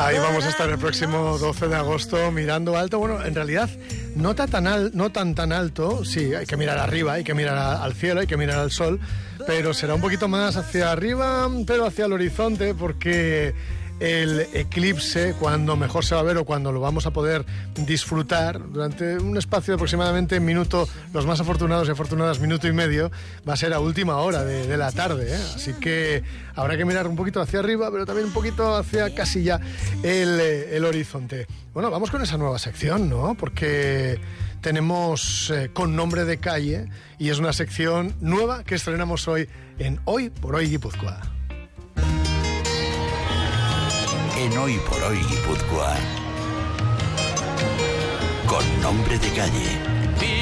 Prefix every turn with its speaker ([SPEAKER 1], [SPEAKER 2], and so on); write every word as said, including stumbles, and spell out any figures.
[SPEAKER 1] Ahí vamos a estar el próximo doce de agosto mirando alto. Bueno, en realidad no tan, tan, al, no tan tan alto. Sí, hay que mirar arriba, hay que mirar a, al cielo, hay que mirar al sol. Pero será un poquito más hacia arriba, pero hacia el horizonte, porque el eclipse, cuando mejor se va a ver o cuando lo vamos a poder disfrutar durante un espacio de aproximadamente un minuto, los más afortunados y afortunadas minuto y medio, va a ser a última hora de, de la tarde, ¿eh? Así que habrá que mirar un poquito hacia arriba, pero también un poquito hacia casi ya el, el horizonte. Bueno, vamos con esa nueva sección, ¿no? Porque tenemos eh, con nombre de calle y es una sección nueva que estrenamos hoy en Hoy por Hoy Guipúzcoa.
[SPEAKER 2] En Hoy por Hoy Guipúzcoa, con nombre de calle.